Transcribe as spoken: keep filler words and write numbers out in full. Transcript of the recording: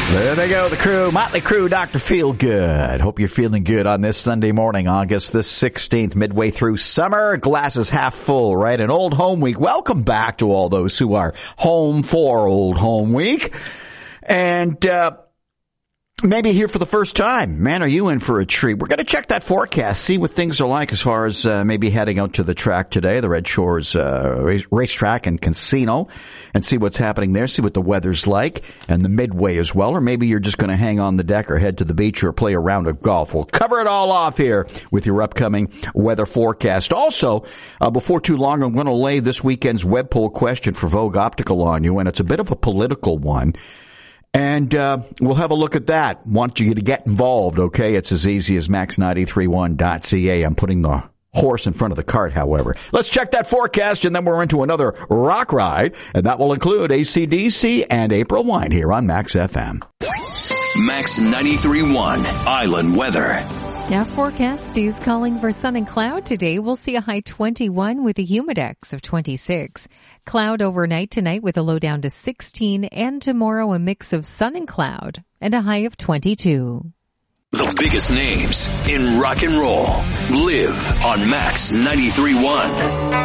There they go, the crew, Motley Crue, Doctor Feelgood. Hope you're feeling good on this Sunday morning, August the sixteenth, midway through summer. Glasses half full, right? An Old Home Week. Welcome back to all those who are home for Old Home Week. And, uh, maybe here for the first time. Man, are you in for a treat? We're going to check that forecast, see what things are like as far as uh, maybe heading out to the track today, the Red Shores uh, race, racetrack and casino, and see what's happening there, see what the weather's like, and the Midway as well. Or maybe you're just going to hang on the deck or head to the beach or play a round of golf. We'll cover it all off here with your upcoming weather forecast. Also, uh, before too long, I'm going to lay this weekend's web poll question for Vogue Optical on you, and it's a bit of a political one. And uh we'll have a look at that. Want you to get involved, okay? It's as easy as max nine three one dot c a. I'm putting the horse in front of the cart, however. Let's check that forecast, and then we're into another rock ride, and that will include A C D C and April Wine here on Max F M. Max ninety-three point one Island Weather. Now, forecast is calling for sun and cloud today. We'll see a high twenty-one with a humidex of twenty-six. Cloud overnight tonight with a low down to sixteen, and tomorrow a mix of sun and cloud and a high of twenty-two. The biggest names in rock and roll live on Max ninety-three point one.